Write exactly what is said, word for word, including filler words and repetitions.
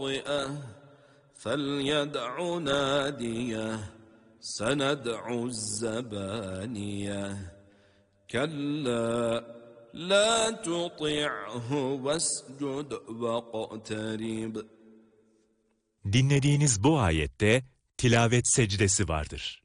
فليدع ناديه سندع الزبانية كلا لا تطعه واسجد واقترب. Dinlediğiniz bu ayette tilavet secdesi vardır.